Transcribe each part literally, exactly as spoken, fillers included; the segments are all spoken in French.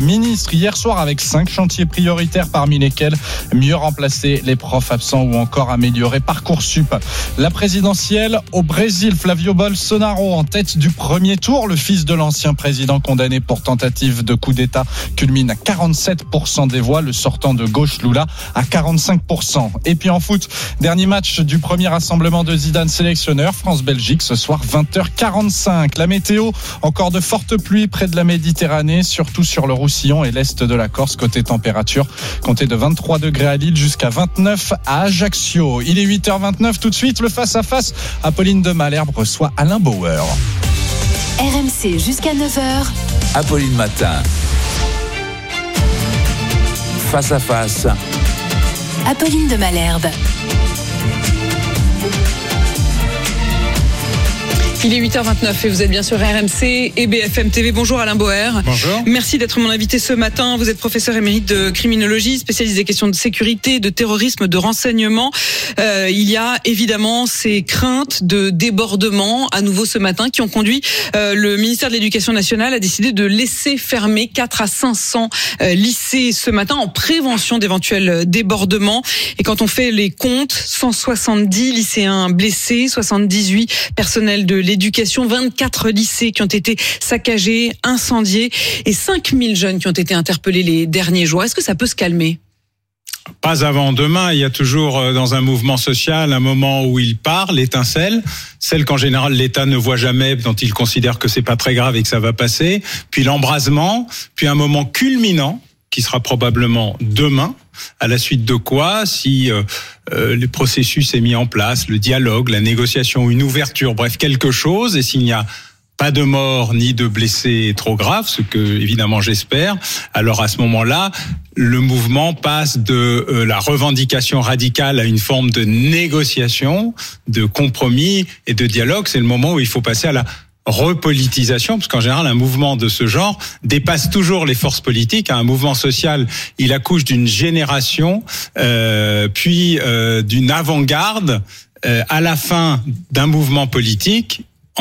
ministre hier soir avec cinq chantiers prioritaires parmi lesquels mieux remplacer les profs absents ou encore améliorer Parcoursup. La présidentielle au Brésil, Flavio Bolsonaro en tête du premier tour. Le fils de l'ancien président condamné pour tentative de coup d'État culmine à quarante-sept pour cent des voix. Le sortant de gauche Lula à quarante-cinq pour cent. Et puis en foot, dernier match du premier rassemblement de Zidane sélectionneur. France-Belgique ce soir vingt heures quarante-cinq. La météo, encore de fortes pluies près de la Méditerranée, surtout sur le Roussillon et l'est de la Corse. Côté température, comptez de vingt-trois degrés à Lille jusqu'à vingt-neuf à Ajaccio. Il est huit heures vingt-neuf, tout de suite le face-à-face. Apolline de Malherbe reçoit Alain Bauer. R M C jusqu'à neuf heures. Apolline Matin. Face à face. Apolline de Malherbe. Il est huit heures vingt-neuf et vous êtes bien sur R M C et B F M T V. Bonjour Alain Bauer. Bonjour. Merci d'être mon invité ce matin. Vous êtes professeur émérite de criminologie, spécialisé des questions de sécurité, de terrorisme, de renseignement. Euh, il y a évidemment ces craintes de débordement à nouveau ce matin qui ont conduit euh, le ministère de l'Éducation nationale à décider de laisser fermer quatre à cinq cents euh, lycées ce matin en prévention d'éventuels débordements. Et quand on fait les comptes, cent soixante-dix lycéens blessés, soixante-dix-huit personnels de l'éducation, vingt-quatre lycées qui ont été saccagés, incendiés et cinq mille jeunes qui ont été interpellés les derniers jours. Est-ce que ça peut se calmer ? Pas avant demain, il y a toujours dans un mouvement social un moment où il part, l'étincelle, celle qu'en général l'État ne voit jamais, dont il considère que c'est pas très grave et que ça va passer, puis l'embrasement, puis un moment culminant qui sera probablement demain, à la suite de quoi, si euh, euh, le processus est mis en place, le dialogue, la négociation, une ouverture, bref, quelque chose, et s'il n'y a pas de morts ni de blessés trop graves, ce que évidemment j'espère, alors à ce moment-là, le mouvement passe de euh, la revendication radicale à une forme de négociation, de compromis et de dialogue. C'est le moment où il faut passer à la repolitisation, parce qu'en général, un mouvement de ce genre dépasse toujours les forces politiques. Un mouvement social, il accouche d'une génération, euh, puis euh, d'une avant-garde, euh, à la fin d'un mouvement politique,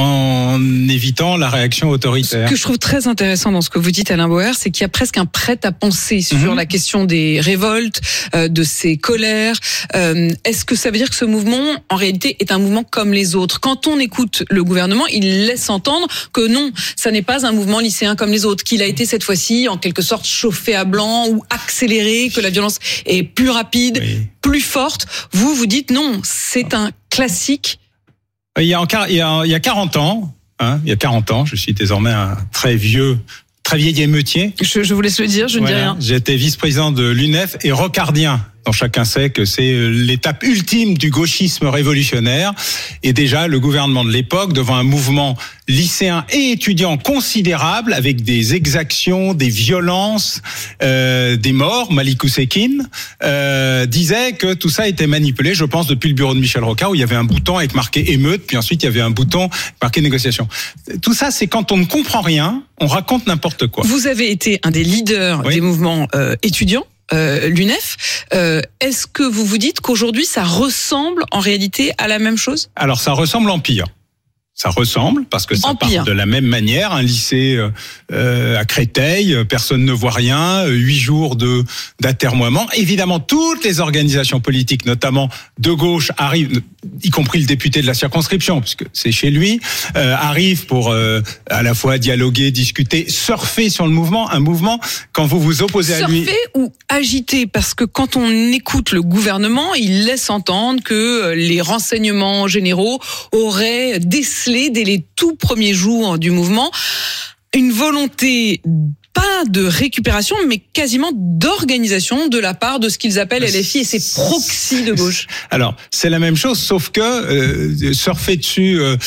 en évitant la réaction autoritaire. Ce que je trouve très intéressant dans ce que vous dites, Alain Bauer, c'est qu'il y a presque un prêt-à-penser sur mmh. la question des révoltes, euh, de ces colères. Euh, est-ce que ça veut dire que ce mouvement, en réalité, est un mouvement comme les autres ? Quand on écoute le gouvernement, il laisse entendre que non, ça n'est pas un mouvement lycéen comme les autres, qu'il a été cette fois-ci, en quelque sorte, chauffé à blanc ou accéléré, que la violence est plus rapide, oui. plus forte. Vous, vous dites non, c'est un classique. Il y a, encore, il y a, il y a quarante ans, hein, il y a quarante ans, je suis désormais un très vieux, très vieil émeutier. Je, je vous laisse le dire, je voilà, ne dis rien. J'étais vice-président de l'U N E F et rocardien, dont chacun sait que c'est l'étape ultime du gauchisme révolutionnaire. Et déjà, le gouvernement de l'époque, devant un mouvement lycéen et étudiant considérable, avec des exactions, des violences, euh, des morts, Malik Oussekine, euh, disait que tout ça était manipulé, je pense, depuis le bureau de Michel Rocard, où il y avait un bouton avec marqué émeute, puis ensuite il y avait un bouton marqué négociation. Tout ça, c'est quand on ne comprend rien, on raconte n'importe quoi. Vous avez été un des leaders oui. des mouvements euh, étudiants. Euh, l'U N E F, euh, est-ce que vous vous dites qu'aujourd'hui ça ressemble en réalité à la même chose ? Alors ça ressemble en pire. Ça ressemble parce que ça Empire. part de la même manière. Un lycée euh, à Créteil, personne ne voit rien. Huit jours de d'atermoiement. Évidemment, toutes les organisations politiques, notamment de gauche, arrivent, y compris le député de la circonscription, puisque c'est chez lui, euh, arrivent pour euh, à la fois dialoguer, discuter, surfer sur le mouvement. Un mouvement, quand vous vous opposez surfer à lui... Surfer ou agiter ? Parce que quand on écoute le gouvernement, il laisse entendre que les renseignements généraux auraient décelé dès les tout premiers jours du mouvement une volonté pas de récupération, mais quasiment d'organisation de la part de ce qu'ils appellent L F I et ses proxys de gauche. Alors, c'est la même chose, sauf que euh, surfer dessus, euh,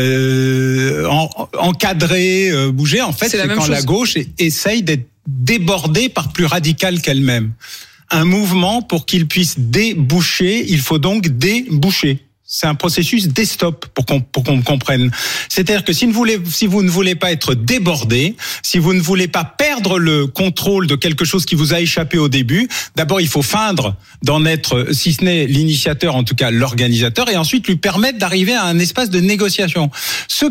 euh, en, encadrer, euh, bouger, en fait, c'est, c'est quand chose. La gauche essaye d'être débordée par plus radical qu'elle-même. Un mouvement, pour qu'il puisse déboucher, il faut donc déboucher. C'est un processus d'estop pour qu'on, pour qu'on comprenne. C'est-à-dire que si, vous voulez, si vous ne voulez pas être débordé, si vous ne voulez pas perdre le contrôle de quelque chose qui vous a échappé au début, d'abord il faut feindre d'en être, si ce n'est l'initiateur, en tout cas l'organisateur, et ensuite lui permettre d'arriver à un espace de négociation. Ce que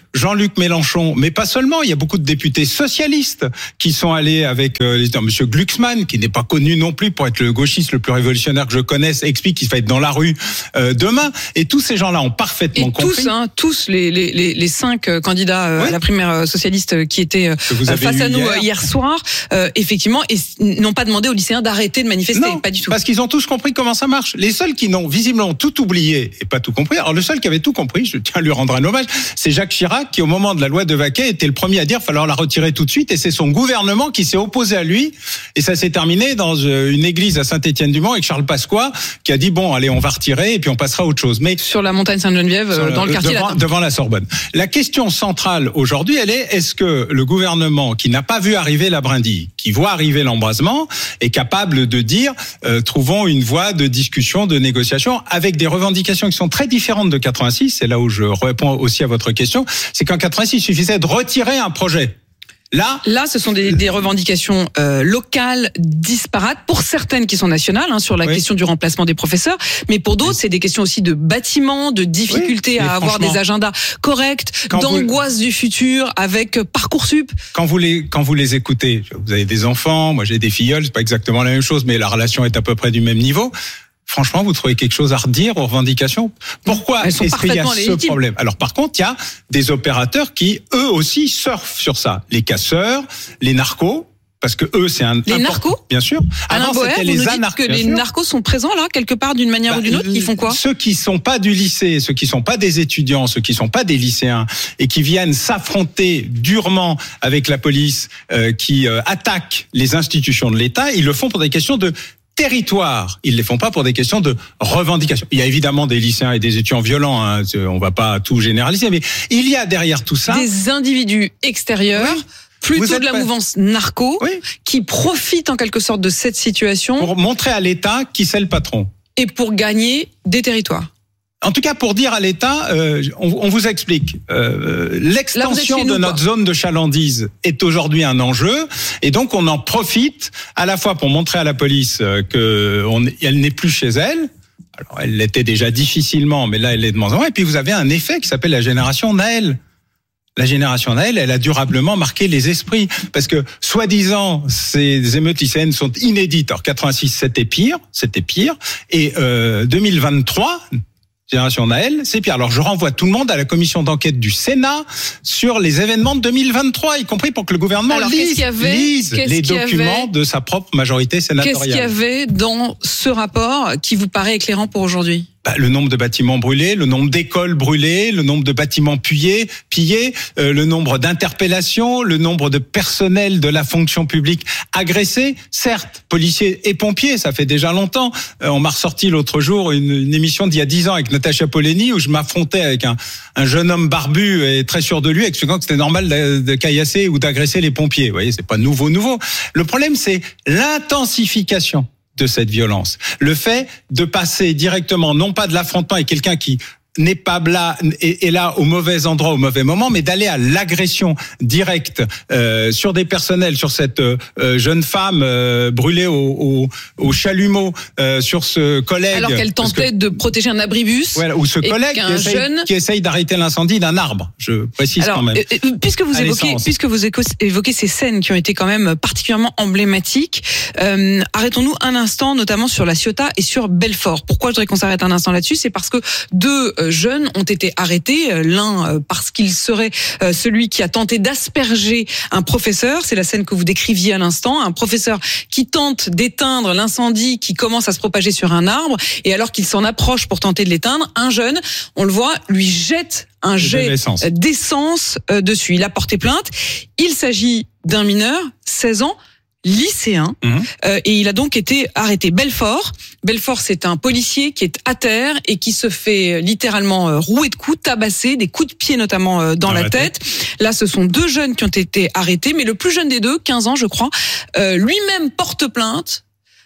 Jean-Luc Mélenchon, mais pas seulement, il y a beaucoup de députés socialistes qui sont allés avec euh, Monsieur Glucksmann, qui n'est pas connu non plus pour être le gauchiste le plus révolutionnaire que je connaisse, explique qu'il va être dans la rue euh, demain. Et tous ces gens-là ont parfaitement et compris. Tous, hein, tous les, les, les cinq candidats euh, ouais. à la primaire socialiste qui étaient euh, face à nous hier, hier soir, euh, effectivement, et n'ont pas demandé aux lycéens d'arrêter de manifester. Non, pas du tout. Parce qu'ils ont tous compris comment ça marche. Les seuls qui n'ont visiblement tout oublié et pas tout compris. Alors le seul qui avait tout compris, je tiens à lui rendre un hommage, c'est Jacques Chirac qui, au moment de la loi de Vaquet, était le premier à dire qu'il fallait la retirer tout de suite. Et c'est son gouvernement qui s'est opposé à lui. Et ça s'est terminé dans une église à Saint-Étienne-du-Mont avec Charles Pasqua qui a dit bon, allez, on va retirer et puis on passera à autre chose. Mais sur la montagne Sainte-Geneviève, le, dans le quartier devant, latin. devant la Sorbonne. La question centrale aujourd'hui, elle est est-ce que le gouvernement qui n'a pas vu arriver la brindille, qui voit arriver l'embrasement, est capable de dire euh, trouvons une voie de discussion, de négociation avec des revendications qui sont très différentes de quatre-vingt-six. C'est là où je réponds aussi à votre question. C'est qu'en quatre-vingt-six, il suffisait de retirer un projet. Là, là, ce sont des, des revendications euh, locales disparates, pour certaines qui sont nationales, hein, sur la oui. question du remplacement des professeurs, mais pour d'autres, oui. c'est des questions aussi de bâtiments, de difficultés oui, à avoir des agendas corrects, d'angoisse vous... du futur avec Parcoursup. Quand vous les quand vous les écoutez, vous avez des enfants, moi j'ai des filleuls, c'est pas exactement la même chose, mais la relation est à peu près du même niveau. Franchement, vous trouvez quelque chose à redire aux revendications ? Pourquoi est-ce qu'il y a ce légitimes. problème ? Alors par contre, il y a des opérateurs qui, eux aussi, surfent sur ça. Les casseurs, les narcos, parce que eux, c'est un... Les import... narcos ? Bien sûr. Alain Boer, vous nous dites que les sûr. narcos sont présents là, quelque part, d'une manière bah, ou d'une autre, ils font quoi ? Ceux qui sont pas du lycée, ceux qui sont pas des étudiants, ceux qui sont pas des lycéens, et qui viennent s'affronter durement avec la police, euh, qui euh, attaque les institutions de l'État, ils le font pour des questions de territoire. Ils ne les font pas pour des questions de revendication. Il y a évidemment des lycéens et des étudiants violents, hein, on ne va pas tout généraliser, mais il y a derrière tout ça... Des individus extérieurs, oui. plutôt de la pas... mouvance narco, oui. qui profitent en quelque sorte de cette situation... Pour montrer à l'État qui c'est le patron. Et pour gagner des territoires. En tout cas, pour dire à l'État, euh, on, on vous explique, euh, l'extension de nous, notre quoi. zone de chalandise est aujourd'hui un enjeu, et donc on en profite à la fois pour montrer à la police que on, elle n'est plus chez elle. Alors, elle l'était déjà difficilement, mais là, elle l'est de moins en moins. Et puis, vous avez un effet qui s'appelle la génération Naël. La génération Naël, elle a durablement marqué les esprits. Parce que, soi-disant, ces émeutes lycéennes sont inédites. Alors, quatre-vingt-six, c'était pire, c'était pire. Et euh, deux mille vingt-trois... Génération Naël, c'est pire. Alors je renvoie tout le monde à la commission d'enquête du Sénat sur les événements de deux mille vingt-trois, y compris pour que le gouvernement Alors, lise, y avait, lise les documents avait, de sa propre majorité sénatoriale. Qu'est-ce qu'il y avait dans ce rapport qui vous paraît éclairant pour aujourd'hui ? Bah, le nombre de bâtiments brûlés, le nombre d'écoles brûlées, le nombre de bâtiments pillés, pillés euh, le nombre d'interpellations, le nombre de personnels de la fonction publique agressés. Certes, policiers et pompiers, ça fait déjà longtemps. Euh, on m'a ressorti l'autre jour une, une émission d'il y a dix ans avec Natacha Polony où je m'affrontais avec un, un jeune homme barbu et très sûr de lui, expliquant que c'était normal de, de caillasser ou d'agresser les pompiers. Vous voyez, c'est pas nouveau, nouveau. Le problème, c'est l'intensification de cette violence. Le fait de passer directement, non pas de l'affrontement avec quelqu'un qui n'est pas là, est là au mauvais endroit, au mauvais moment, mais d'aller à l'agression directe euh, sur des personnels, sur cette euh, jeune femme euh, brûlée au, au, au chalumeau, euh, sur ce collègue... Alors qu'elle tentait que, de protéger un abribus. Voilà, ou ce collègue qui essaye, jeune... qui essaye d'arrêter l'incendie d'un arbre, je précise Alors, quand même. Euh, puisque vous évoquez, puisque vous évoquez ces scènes qui ont été quand même particulièrement emblématiques, euh, arrêtons-nous un instant, notamment sur la Ciotat et sur Belfort. Pourquoi je voudrais qu'on s'arrête un instant là-dessus ? C'est parce que deux jeunes ont été arrêtés, l'un parce qu'il serait celui qui a tenté d'asperger un professeur, c'est la scène que vous décriviez à l'instant, un professeur qui tente d'éteindre l'incendie qui commence à se propager sur un arbre, et alors qu'il s'en approche pour tenter de l'éteindre, un jeune, on le voit, lui jette un jet d'essence dessus. Il a porté plainte, il s'agit d'un mineur, seize ans, lycéen, mmh. euh, et il a donc été arrêté. Belfort, Belfort, c'est un policier qui est à terre et qui se fait littéralement euh, rouer de coups, tabasser, des coups de pied notamment euh, dans, dans la, la tête. tête. Là, ce sont deux jeunes qui ont été arrêtés, mais le plus jeune des deux, quinze ans je crois, euh, lui-même porte plainte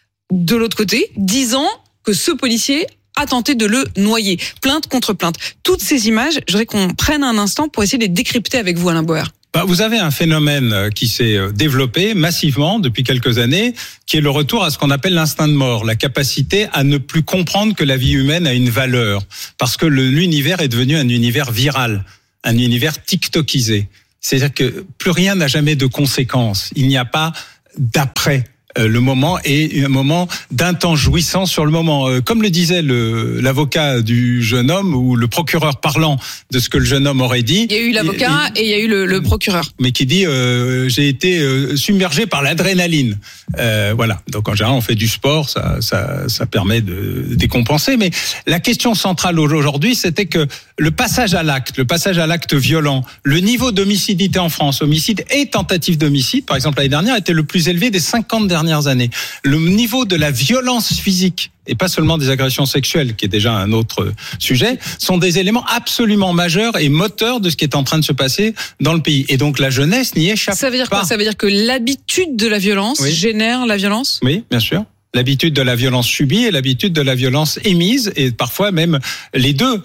de l'autre côté, disant que ce policier a tenté de le noyer. Plainte contre plainte. Toutes ces images, je voudrais qu'on prenne un instant pour essayer de les décrypter avec vous, Alain Boer. Vous avez un phénomène qui s'est développé massivement depuis quelques années, qui est le retour à ce qu'on appelle l'instinct de mort, la capacité à ne plus comprendre que la vie humaine a une valeur, parce que l'univers est devenu un univers viral. un univers TikTokisé. C'est-à-dire que plus rien n'a jamais de conséquences. Il n'y a pas d'après. Le moment est un moment d'un temps jouissant sur le moment. Comme le disait le, l'avocat du jeune homme ou le procureur parlant de ce que le jeune homme aurait dit. Il y a eu l'avocat et, et il y a eu le, le procureur. Mais qui dit euh, j'ai été euh, submergé par l'adrénaline. Euh, voilà. Donc en général on fait du sport, ça, ça, ça permet de décompenser. Mais la question centrale aujourd'hui, c'était que le passage à l'acte, le passage à l'acte violent, le niveau d'homicidité en France, homicide et tentative d'homicide, par exemple l'année dernière, était le plus élevé des cinquante dernières années. Le niveau de la violence physique, et pas seulement des agressions sexuelles, qui est déjà un autre sujet, sont des éléments absolument majeurs et moteurs de ce qui est en train de se passer dans le pays. Et donc la jeunesse n'y échappe pas. Ça veut dire quoi ? Ça veut dire que l'habitude de la violence oui. génère la violence ? Oui, bien sûr. L'habitude de la violence subie et l'habitude de la violence émise, et parfois même les deux.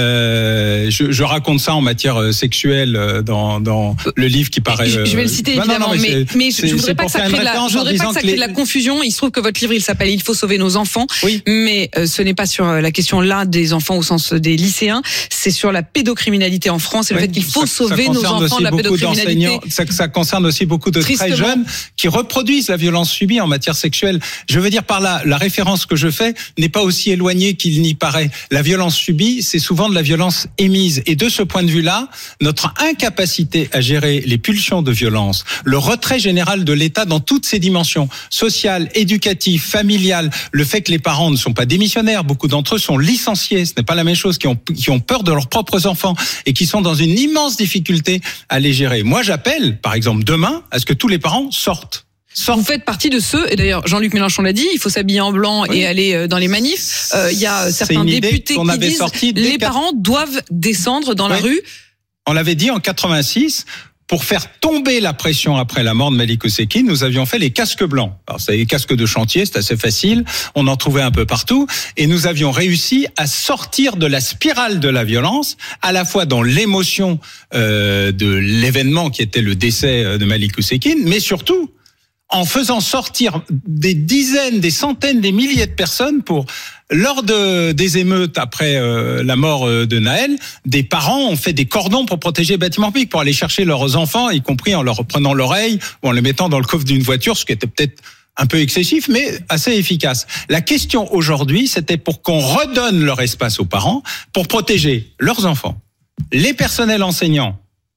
Euh, je, je raconte ça en matière sexuelle dans, dans le livre qui paraît. Je, je vais le citer non, évidemment, non, non, mais, mais, mais je, je voudrais pas que ça crée de la, je voudrais pas que ça crée de la confusion. Il se trouve que votre livre il s'appelle Il faut sauver nos enfants, oui. mais euh, ce n'est pas sur la question là des enfants au sens des lycéens, c'est sur la pédocriminalité en France et oui, le fait qu'il faut ça, sauver ça nos enfants de la pédocriminalité. Ça, ça concerne aussi beaucoup de Tristement. très jeunes qui reproduisent la violence subie en matière sexuelle. Je veux dire par là, la référence que je fais n'est pas aussi éloignée qu'il n'y paraît. La violence subie, c'est souvent de la violence émise. Et de ce point de vue-là, notre incapacité à gérer les pulsions de violence, le retrait général de l'État dans toutes ses dimensions, sociales, éducatives, familiales, le fait que les parents ne sont pas démissionnaires, beaucoup d'entre eux sont licenciés, ce n'est pas la même chose, qui ont, qui ont peur de leurs propres enfants et qui sont dans une immense difficulté à les gérer. Moi, j'appelle, par exemple, demain, à ce que tous les parents sortent. Sorte. Vous faites partie de ceux, et d'ailleurs Jean-Luc Mélenchon l'a dit, il faut s'habiller en blanc oui. et aller dans les manifs. Euh, il y a certains députés qui disent les parents doivent descendre dans oui. la rue. On l'avait dit en quatre-vingt-six, pour faire tomber la pression après la mort de Malik Oussekine, nous avions fait les casques blancs. Alors c'est les casques de chantier, c'est assez facile, on en trouvait un peu partout, et nous avions réussi à sortir de la spirale de la violence, à la fois dans l'émotion euh, de l'événement qui était le décès de Malik Oussekine, mais surtout en faisant sortir des dizaines, des centaines, des milliers de personnes pour, lors de, des émeutes après euh, la mort de Naël, des parents ont fait des cordons pour protéger les bâtiments publics, pour aller chercher leurs enfants, y compris en leur prenant l'oreille ou en les mettant dans le coffre d'une voiture, ce qui était peut-être un peu excessif, mais assez efficace. La question aujourd'hui, c'était pour qu'on redonne leur espace aux parents, pour protéger leurs enfants, les personnels enseignants,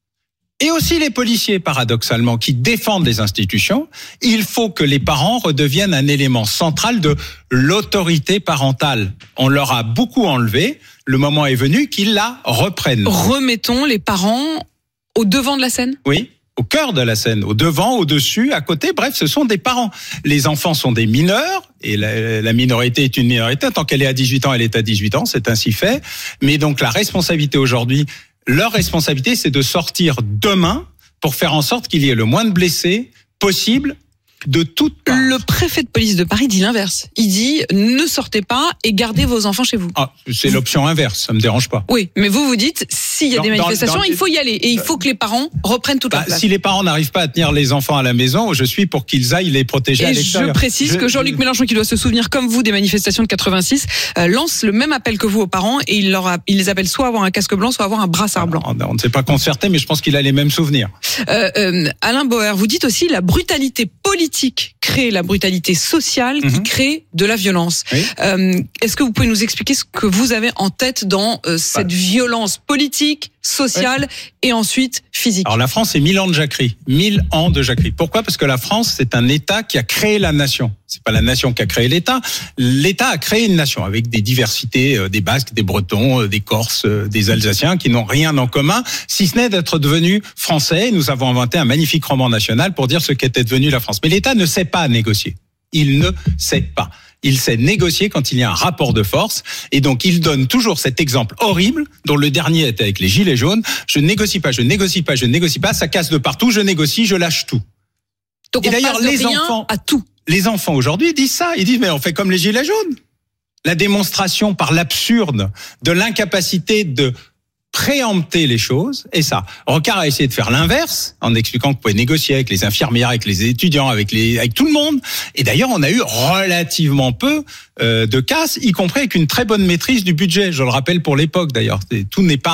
et aussi les policiers, paradoxalement, qui défendent les institutions. Il faut que les parents redeviennent un élément central de l'autorité parentale. On leur a beaucoup enlevé. Le moment est venu qu'ils la reprennent. Remettons les parents au devant de la scène ? Oui, au cœur de la scène, au devant, au dessus, à côté. Bref, ce sont des parents. Les enfants sont des mineurs, et la, la minorité est une minorité. Tant qu'elle est à dix-huit ans, elle est à dix-huit ans, c'est ainsi fait. Mais donc la responsabilité aujourd'hui, leur responsabilité, c'est de sortir demain pour faire en sorte qu'il y ait le moins de blessés possible de toutes parts. Le préfet de police de Paris dit l'inverse. Il dit ne sortez pas et gardez vos enfants chez vous. Ah, c'est l'option inverse, ça me dérange pas. Oui, mais vous vous dites s'il y a dans, des manifestations, dans, dans il faut y aller et il faut que les parents reprennent toute bah, leur place. Si les parents n'arrivent pas à tenir les enfants à la maison, je suis pour qu'ils aillent les protéger et à l'extérieur. Je précise je, que Jean-Luc je... Mélenchon, qui doit se souvenir comme vous des manifestations de quatre-vingt-six, euh, lance le même appel que vous aux parents et il, leur a, il les appelle soit avoir un casque blanc, soit avoir un brassard blanc. On ne s'est pas concerté, mais je pense qu'il a les mêmes souvenirs. Euh, euh, Alain Bauer, vous dites aussi la brutalité politique crée la brutalité sociale qui mmh. crée de la violence. Oui. Euh, est-ce que vous pouvez nous expliquer ce que vous avez en tête dans euh, cette bah. violence politique, sociale oui. et ensuite physique? Alors la France, c'est mille ans de jacquerie. Mille ans de jacquerie. Pourquoi? Parce que la France, c'est un État qui a créé la nation. C'est pas la nation qui a créé l'État. L'État a créé une nation avec des diversités, euh, des Basques, des Bretons, euh, des Corses, euh, des Alsaciens qui n'ont rien en commun, si ce n'est d'être devenus français. Nous avons inventé un magnifique roman national pour dire ce qu'était devenu la France. Mais l'État ne sait pas négocier. Il ne sait pas. Il sait négocier quand il y a un rapport de force. Et donc, il donne toujours cet exemple horrible, dont le dernier était avec les Gilets jaunes. Je négocie pas, je négocie pas, je négocie pas. Ça casse de partout, je négocie, je lâche tout. Donc, et on d'ailleurs, passe de les rien enfants, à tout. Les enfants aujourd'hui disent ça. Ils disent, mais on fait comme les Gilets jaunes. La démonstration par l'absurde de l'incapacité de préempter les choses, et ça. Rocard a essayé de faire l'inverse, en expliquant qu'on pouvait négocier avec les infirmières, avec les étudiants, avec les, avec tout le monde. Et d'ailleurs, on a eu relativement peu euh, de casse, y compris avec une très bonne maîtrise du budget. Je le rappelle pour l'époque, d'ailleurs. Tout n'est pas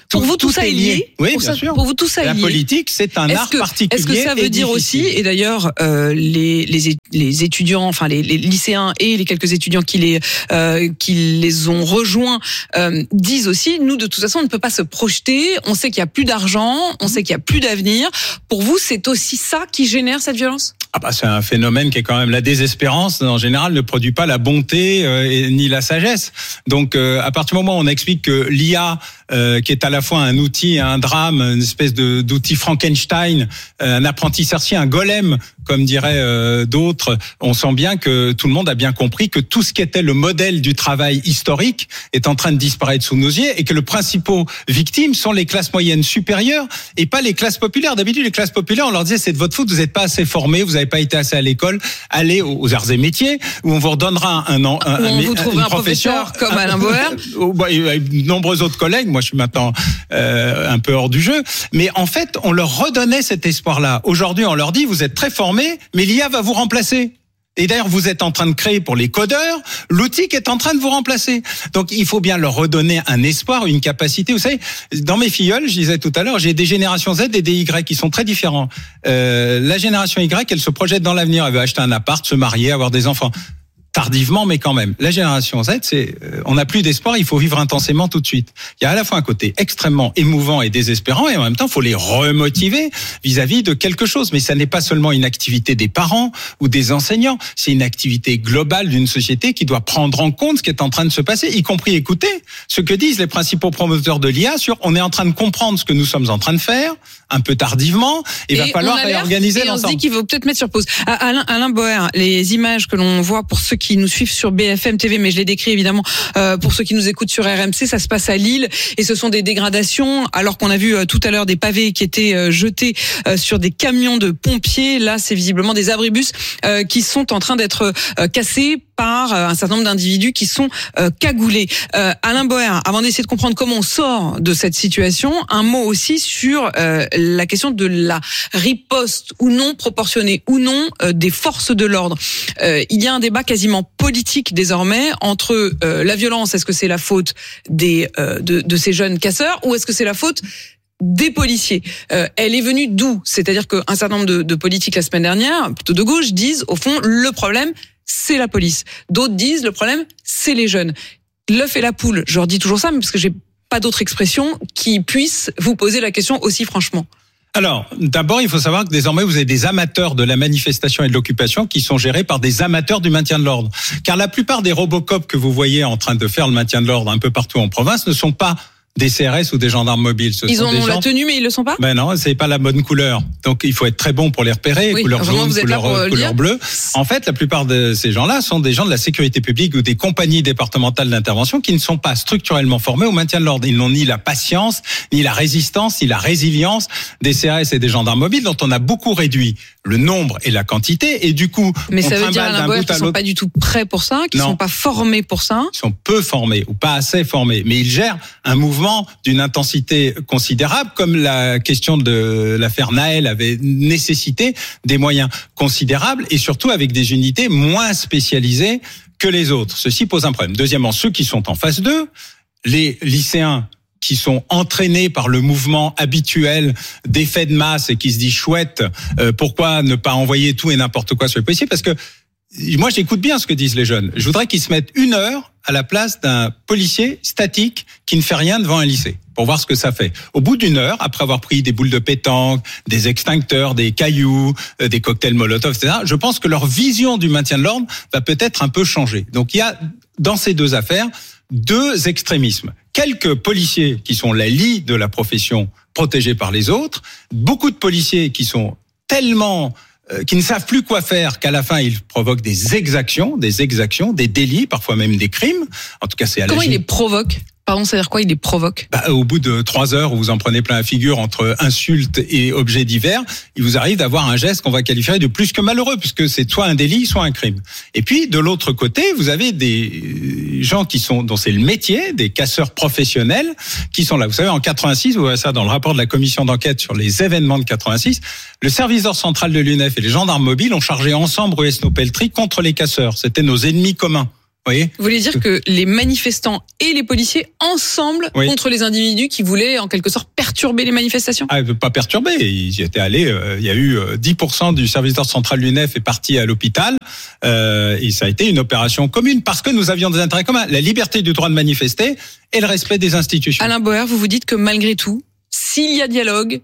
Pour vous, tout, tout ça est lié. lié. Oui, pour bien ça, sûr. Pour vous, tout ça est lié. lié. La politique, c'est un est-ce art que, particulier. Est-ce que ça veut et dire difficile. aussi, et d'ailleurs, euh, les, les, les étudiants, enfin les, les lycéens et les quelques étudiants qui les, euh, qui les ont rejoints euh, disent aussi, nous, de toute façon, on ne peut pas se projeter. On sait qu'il y a plus d'argent, on sait qu'il y a plus d'avenir. Pour vous, c'est aussi ça qui génère cette violence ? Ah bah c'est un phénomène qui est quand même la désespérance en général ne produit pas la bonté euh, et, ni la sagesse. Donc euh, à partir du moment où on explique que l'I A euh, qui est à la fois un outil et un drame, une espèce de d'outil Frankenstein, euh, un apprenti sorcier, un golem comme diraient euh, d'autres, on sent bien que tout le monde a bien compris que tout ce qui était le modèle du travail historique est en train de disparaître sous nos yeux et que les principaux victimes sont les classes moyennes supérieures et pas les classes populaires. D'habitude les classes populaires on leur disait c'est de votre faute, vous n'êtes pas assez formés, vous n'avez pas été assez à l'école, allez aux arts et métiers où on vous redonnera un an, un, on un, vous trouvera un professeur comme Alain Bauer. Il y a de nombreux autres collègues, moi je suis maintenant euh, un peu hors du jeu, mais en fait on leur redonnait cet espoir-là. Aujourd'hui on leur dit vous êtes très formés, mais l'I A va vous remplacer. Et d'ailleurs, vous êtes en train de créer pour les codeurs l'outil qui est en train de vous remplacer. Donc, il faut bien leur redonner un espoir, une capacité. Vous savez, dans mes filleuls, je disais tout à l'heure, j'ai des générations Z et des Y qui sont très différents. Euh, la génération Y, elle se projette dans l'avenir. Elle veut acheter un appart, se marier, avoir des enfants. Tardivement, mais quand même. La génération Z, c'est, euh, on n'a plus d'espoir, il faut vivre intensément tout de suite. Il y a à la fois un côté extrêmement émouvant et désespérant, et en même temps, il faut les remotiver vis-à-vis de quelque chose. Mais ça n'est pas seulement une activité des parents ou des enseignants, c'est une activité globale d'une société qui doit prendre en compte ce qui est en train de se passer, y compris écouter ce que disent les principaux promoteurs de l'I A sur on est en train de comprendre ce que nous sommes en train de faire, un peu tardivement, et il va falloir réorganiser l'ensemble. Et on se dit qu'il faut peut-être mettre sur pause. Alain, Alain Bauer, les images que l'on voit pour ceux qui nous suivent sur B F M T V, mais je les décris évidemment euh, pour ceux qui nous écoutent sur R M C, ça se passe à Lille et ce sont des dégradations alors qu'on a vu euh, tout à l'heure des pavés qui étaient euh, jetés euh, sur des camions de pompiers. Là, c'est visiblement des abribus euh, qui sont en train d'être euh, cassés par un certain nombre d'individus qui sont euh, cagoulés. Euh, Alain Bauer, avant d'essayer de comprendre comment on sort de cette situation, un mot aussi sur euh, la question de la riposte ou non proportionnée ou non euh, des forces de l'ordre. Euh, il y a un débat quasiment politique désormais entre euh, la violence, est-ce que c'est la faute des euh, de, de ces jeunes casseurs ou est-ce que c'est la faute des policiers. Euh, elle est venue d'où ? C'est-à-dire qu'un certain nombre de, de politiques la semaine dernière, plutôt de gauche, disent au fond le problème c'est la police. D'autres disent le problème c'est les jeunes. L'œuf et la poule, je leur dis toujours ça, mais parce que j'ai pas d'autre expression qui puisse vous poser la question aussi franchement. Alors, d'abord, il faut savoir que désormais, vous avez des amateurs de la manifestation et de l'occupation qui sont gérés par des amateurs du maintien de l'ordre. Car la plupart des Robocop que vous voyez en train de faire le maintien de l'ordre un peu partout en province ne sont pas des C R S ou des gendarmes mobiles. Ce ils sont ont des la gens... tenue, mais ils le sont pas. Ben non, c'est pas la bonne couleur. Donc il faut être très bon pour les repérer. Oui, couleur jaune, couleur, couleur bleue. En fait, la plupart de ces gens-là sont des gens de la sécurité publique ou des compagnies départementales d'intervention qui ne sont pas structurellement formés au maintien de l'ordre. Ils n'ont ni la patience, ni la résistance, ni la résilience des C R S et des gendarmes mobiles, dont on a beaucoup réduit le nombre et la quantité. Et du coup, mais on ça veut dire d'un bout qu'ils à sont l'autre. pas du tout prêts pour ça, qu'ils non. sont pas formés pour ça. Ils sont peu formés ou pas assez formés, mais ils gèrent un mouvement d'une intensité considérable, comme la question de l'affaire Naël avait nécessité des moyens considérables et surtout avec des unités moins spécialisées que les autres. Ceci pose un problème. Deuxièmement, ceux qui sont en phase deux, les lycéens qui sont entraînés par le mouvement habituel d'effet de masse et qui se disent chouette, euh, pourquoi ne pas envoyer tout et n'importe quoi sur les policiers ? Parce que moi, j'écoute bien ce que disent les jeunes. Je voudrais qu'ils se mettent une heure à la place d'un policier statique qui ne fait rien devant un lycée pour voir ce que ça fait. Au bout d'une heure, après avoir pris des boules de pétanque, des extincteurs, des cailloux, des cocktails Molotov, et cetera, je pense que leur vision du maintien de l'ordre va peut-être un peu changer. Donc il y a dans ces deux affaires deux extrémismes. Quelques policiers qui sont la lie de la profession protégés par les autres, beaucoup de policiers qui sont tellement qui ne savent plus quoi faire, qu'à la fin, ils provoquent des exactions, des exactions, des délits, parfois même des crimes. En tout cas, c'est à la Comment il les provoque ? Pardon, ça veut dire quoi, il les provoque ? Bah, au bout de trois heures où vous en prenez plein la figure entre insultes et objets divers, il vous arrive d'avoir un geste qu'on va qualifier de plus que malheureux, puisque c'est soit un délit, soit un crime. Et puis, de l'autre côté, vous avez des gens qui sont, dont c'est le métier, des casseurs professionnels, qui sont là. Vous savez, en quatre-vingt-six, vous voyez ça dans le rapport de la commission d'enquête sur les événements de quatre-vingt-six, le service d'ordre central de l'U N E F et les gendarmes mobiles ont chargé ensemble Rueil-Snow-Pelletry contre les casseurs. C'était nos ennemis communs. Oui. Vous voulez dire que les manifestants et les policiers ensemble Oui. contre les individus qui voulaient en quelque sorte perturber les manifestations? Ah, pas perturbé. Ils y étaient allés. Euh, il y a eu euh, dix pour cent du service d'ordre central du N E F est parti à l'hôpital. Euh, et ça a été une opération commune parce que nous avions des intérêts communs. La liberté du droit de manifester et le respect des institutions. Alain Bauer, vous vous dites que malgré tout, s'il y a dialogue,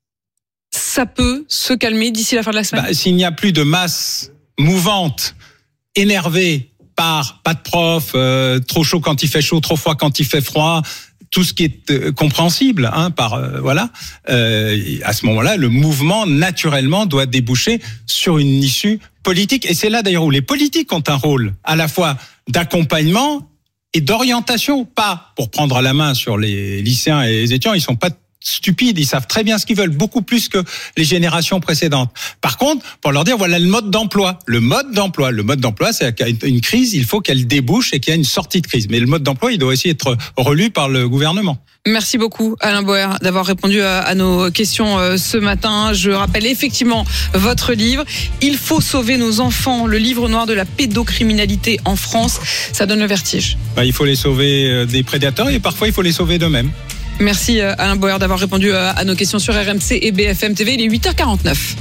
ça peut se calmer d'ici la fin de la semaine? Bah, s'il n'y a plus de masse mouvante, énervée par pas de prof, euh, trop chaud quand il fait chaud, trop froid quand il fait froid, tout ce qui est euh, compréhensible, hein, par euh, voilà. Euh, à ce moment-là, le mouvement naturellement doit déboucher sur une issue politique. Et c'est là d'ailleurs où les politiques ont un rôle à la fois d'accompagnement et d'orientation, pas pour prendre la main sur les lycéens et les étudiants. Ils sont pas stupides, ils savent très bien ce qu'ils veulent, beaucoup plus que les générations précédentes. Par contre, pour leur dire, voilà le mode d'emploi. Le mode d'emploi, le mode d'emploi, c'est qu'une crise, il faut qu'elle débouche et qu'il y ait une sortie de crise. Mais le mode d'emploi, il doit aussi être relu par le gouvernement. Merci beaucoup Alain Bauer d'avoir répondu à, à nos questions euh, ce matin. Je rappelle effectivement votre livre « Il faut sauver nos enfants », le livre noir de la pédocriminalité en France. Ça donne le vertige. Bah, il faut les sauver des prédateurs et parfois il faut les sauver d'eux-mêmes. Merci Alain Bauer d'avoir répondu à nos questions sur R M C et B F M T V. Il est huit heures quarante-neuf.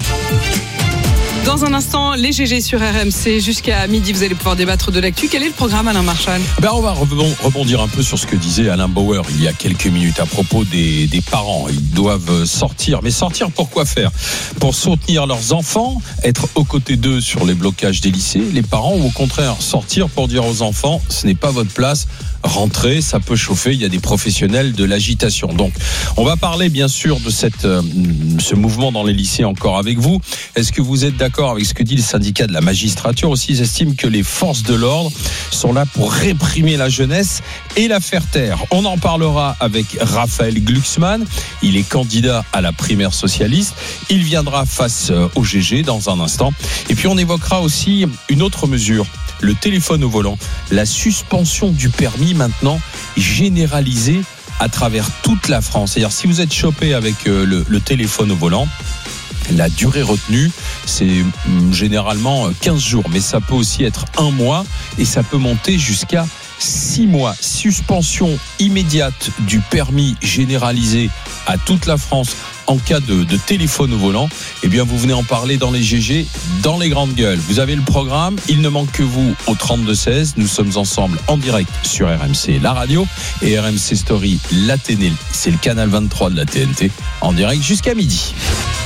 Dans un instant, les G G sur R M C jusqu'à midi. Vous allez pouvoir débattre de l'actu. Quel est le programme, Alain Marchal? Ben on va rebondir un peu sur ce que disait Alain Bauer il y a quelques minutes à propos des, des parents. Ils doivent sortir. Mais sortir pour quoi faire? Pour soutenir leurs enfants, être aux côtés d'eux sur les blocages des lycées, les parents, ou au contraire sortir pour dire aux enfants, ce n'est pas votre place, rentrez, ça peut chauffer, il y a des professionnels de l'agitation. Donc, on va parler bien sûr de cette, euh, ce mouvement dans les lycées encore avec vous. Est-ce que vous êtes d'accord avec ce que dit le syndicat de la magistrature aussi? Ils estiment que les forces de l'ordre sont là pour réprimer la jeunesse et la faire taire. On en parlera avec Raphaël Glucksmann. Il est candidat à la primaire socialiste. Il viendra face au G G dans un instant. Et puis, on évoquera aussi une autre mesure. Le téléphone au volant, la suspension du permis maintenant généralisée à travers toute la France. C'est-à-dire si vous êtes chopé avec le, le téléphone au volant, la durée retenue, c'est généralement quinze jours, mais ça peut aussi être un mois et ça peut monter jusqu'à six mois. Suspension immédiate du permis généralisé à toute la France en cas de, de téléphone au volant. Eh bien, vous venez en parler dans les G G, dans les grandes gueules. Vous avez le programme, il ne manque que vous au trente-deux seize. Nous sommes ensemble en direct sur R M C, la radio, et R M C Story, la télé. C'est le canal vingt-trois de la T N T, en direct jusqu'à midi.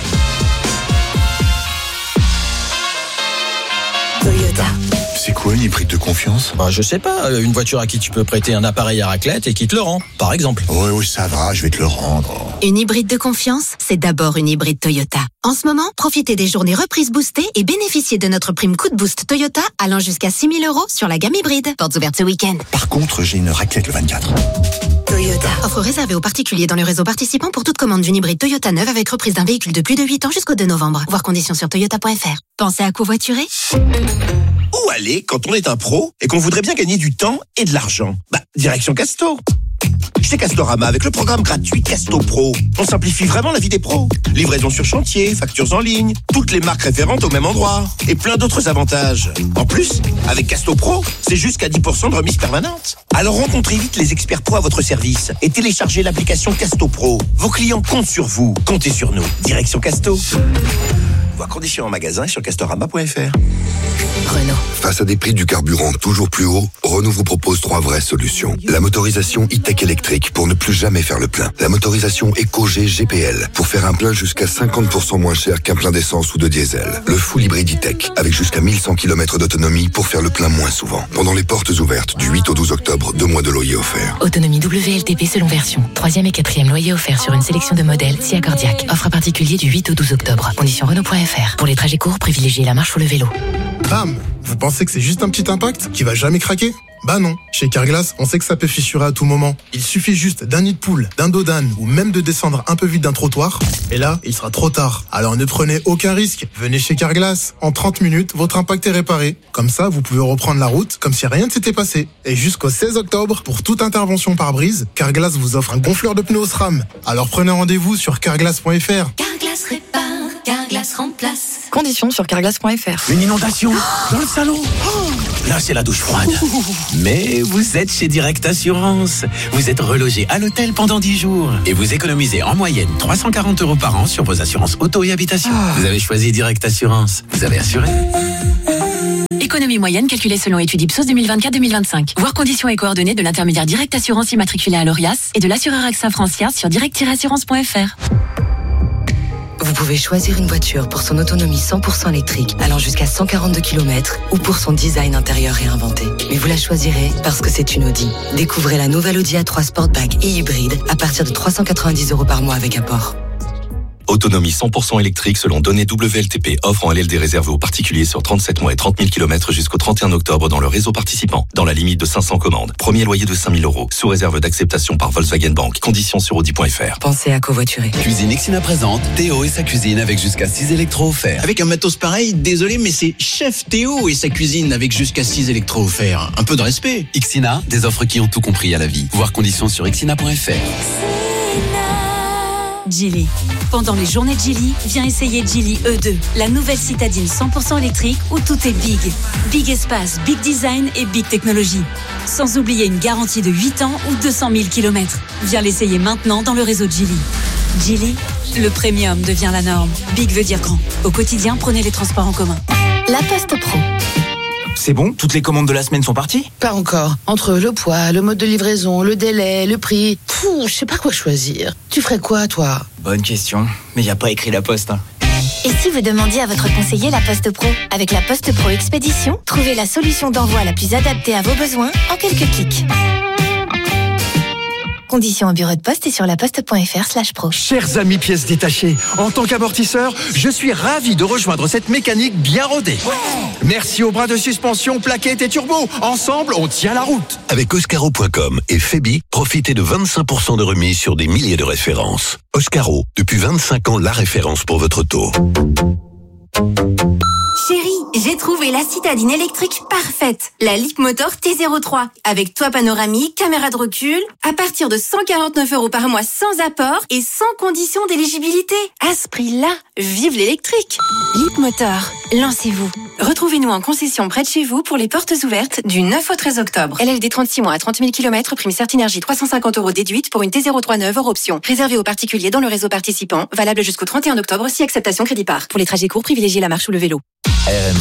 Toyota. C'est quoi une hybride de confiance? Bah, je sais pas, une voiture à qui tu peux prêter un appareil à raclette et qui te le rend, par exemple. Oui, oui, ça va, je vais te le rendre. Une hybride de confiance, c'est d'abord une hybride Toyota. En ce moment, profitez des journées reprises boostées et bénéficiez de notre prime coup de boost Toyota allant jusqu'à six mille euros sur la gamme hybride. Portes ouvertes ce week-end. Par contre, j'ai une raclette le vingt-quatre. Toyota. Offre réservée aux particuliers dans le réseau participant pour toute commande d'une hybride Toyota neuve avec reprise d'un véhicule de plus de huit ans jusqu'au deux novembre. Voir conditions sur toyota point f r. Pensez à covoiturer? Où aller quand on est un pro et qu'on voudrait bien gagner du temps et de l'argent? Bah, direction Casto. Chez Castorama, avec le programme gratuit Casto Pro, on simplifie vraiment la vie des pros. Livraison sur chantier, factures en ligne, toutes les marques référentes au même endroit et plein d'autres avantages. En plus, avec Casto Pro, c'est jusqu'à dix pour cent de remise permanente. Alors rencontrez vite les experts pro à votre service et téléchargez l'application Casto Pro. Vos clients comptent sur vous, comptez sur nous. Direction Casto. Voir conditions en magasin et sur castorama point f r. Renault. Face à des prix du carburant toujours plus hauts, Renault vous propose trois vraies solutions. La motorisation e-tech électrique pour ne plus jamais faire le plein. La motorisation EcoG G P L pour faire un plein jusqu'à cinquante pour cent moins cher qu'un plein d'essence ou de diesel. Le full hybride e-tech avec jusqu'à mille cent kilomètres d'autonomie pour faire le plein moins souvent. Pendant les portes ouvertes du huit au douze octobre, deux mois de loyer offert. Autonomie W L T P selon version. Troisième et quatrième loyer offert sur une sélection de modèles SIA Cardiac. Offre particulier du huit au douze octobre. Conditions Renault point f r. Pour les trajets courts, privilégiez la marche ou le vélo. Bam! Vous pensez que c'est juste un petit impact qui va jamais craquer? Bah non, chez Carglass, on sait que ça peut fissurer à tout moment. Il suffit juste d'un nid de poule, d'un dos d'âne ou même de descendre un peu vite d'un trottoir. Et là, il sera trop tard. Alors ne prenez aucun risque. Venez chez Carglass. En trente minutes, votre impact est réparé. Comme ça, vous pouvez reprendre la route comme si rien ne s'était passé. Et jusqu'au seize octobre, pour toute intervention par brise, Carglass vous offre un gonfleur de pneus SRAM. Alors prenez rendez-vous sur carglass point f r. Carglass répare, Carglass remplace. Conditions sur carglass point f r. Une inondation dans le salon. Oh, là c'est la douche froide. Mais vous êtes chez Direct Assurance. Vous êtes relogé à l'hôtel pendant dix jours. Et vous économisez en moyenne trois cent quarante euros par an sur vos assurances auto et habitation. Ah. Vous avez choisi Direct Assurance. Vous avez assuré. Économie moyenne calculée selon étude Ipsos deux mille vingt-quatre deux mille vingt-cinq. Voir conditions et coordonnées de l'intermédiaire Direct Assurance immatriculé à l'Orias et de l'assureur AXA Francia sur direct tiret assurance point f r. Vous pouvez choisir une voiture pour son autonomie cent pour cent électrique allant jusqu'à cent quarante-deux kilomètres ou pour son design intérieur réinventé. Mais vous la choisirez parce que c'est une Audi. Découvrez la nouvelle Audi A trois Sportback et hybride à partir de trois cent quatre-vingt-dix euros par mois avec apport. Autonomie cent pour cent électrique selon données W L T P. Offre en L L D réservée aux particuliers sur trente-sept mois et trente mille kilomètres jusqu'au trente et un octobre dans le réseau participant. Dans la limite de cinq cents commandes. Premier loyer de cinq mille euros. Sous réserve d'acceptation par Volkswagen Bank. Conditions sur audi point f r. Pensez à covoiturer. Cuisine Ixina présente Théo et sa cuisine avec jusqu'à six électros offerts. Avec un matos pareil, désolé, mais c'est Chef Théo et sa cuisine avec jusqu'à six électros offerts. Un peu de respect. Ixina, des offres qui ont tout compris à la vie. Voir conditions sur ixina point f r. Geely. Pendant les journées de Geely, viens essayer Geely E deux, la nouvelle citadine cent pour cent électrique où tout est big. Big espace, big design et big technologie. Sans oublier une garantie de huit ans ou deux cent mille kilomètres. Viens l'essayer maintenant dans le réseau Geely. Geely, le premium devient la norme. Big veut dire grand. Au quotidien, prenez les transports en commun. La Poste Pro. C'est bon? Toutes les commandes de la semaine sont parties? Pas encore. Entre le poids, le mode de livraison, le délai, le prix... Pouh, je sais pas quoi choisir. Tu ferais quoi, toi? Bonne question. Mais y a pas écrit la Poste, hein. Et si vous demandiez à votre conseiller la Poste Pro? Avec la Poste Pro Expédition, trouvez la solution d'envoi la plus adaptée à vos besoins en quelques clics. Conditions au bureau de poste et sur laposte.fr slash pro. Chers amis pièces détachées, en tant qu'amortisseur, je suis ravi de rejoindre cette mécanique bien rodée. Merci aux bras de suspension, plaquettes et turbo. Ensemble, on tient la route. Avec Oscaro point com et Febi, profitez de vingt-cinq pour cent de remise sur des milliers de références. Oscaro, depuis vingt-cinq ans, la référence pour votre auto. Chérie, j'ai trouvé la citadine électrique parfaite. La Leapmotor T zéro trois. Avec toit panoramique, caméra de recul. À partir de cent quarante-neuf euros par mois sans apport et sans condition d'éligibilité. À ce prix-là, vive l'électrique. Leapmotor, lancez-vous. Retrouvez-nous en concession près de chez vous pour les portes ouvertes du neuf au treize octobre. L L D trente-six mois à trente mille kilomètres, prime Certinergie trois cent cinquante euros déduite pour une T zéro trois neuve hors option. Réservé aux particuliers dans le réseau participant. Valable jusqu'au trente et un octobre si acceptation crédit par. Pour les trajets courts, privilégiez la marche ou le vélo.